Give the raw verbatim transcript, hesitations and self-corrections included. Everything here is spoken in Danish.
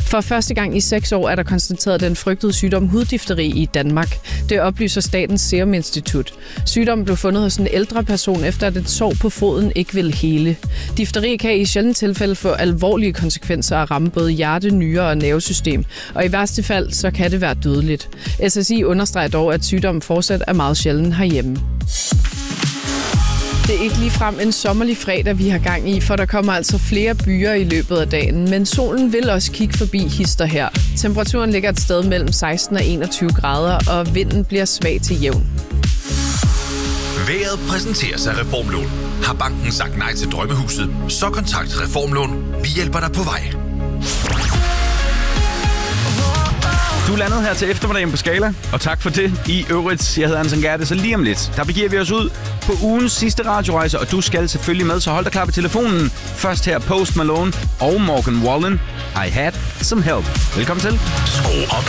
For første gang i seks år er der konstateret den frygtede sygdom huddifteri i Danmark. Det oplyser Statens Serum Institut. Sygdommen blev fundet hos en ældre person efter at et sår på foden ikke vil hele. Difteri kan i sjældent tilfælde få alvorlige konsekvenser at ramme både hjerte, nyre og nervesystem, og i værste fald så kan det være dødeligt. S S I understreger dog, at sygdommen fortsat er meget sjælden herhjemme. Det er ikke ligefrem en sommerlig fredag, vi har gang i, for der kommer altså flere byer i løbet af dagen. Men solen vil også kigge forbi hister her. Temperaturen ligger et sted mellem seksten og enogtyve grader, og vinden bliver svag til jævn. Været præsenteres af Reformlån. Har banken sagt nej til drømmehuset, så kontakt Reformlån. Vi hjælper dig på vej. Du er landet her til eftermiddagen på Skala, og tak for det. I øvrigt, jeg hedder Anton Gerte, så lige om lidt, der begiver vi os ud på ugens sidste radiorejse, og du skal selvfølgelig med, så hold dig klar på telefonen. Først her Post Malone og Morgan Wallen. I had some help. Velkommen til. Skru op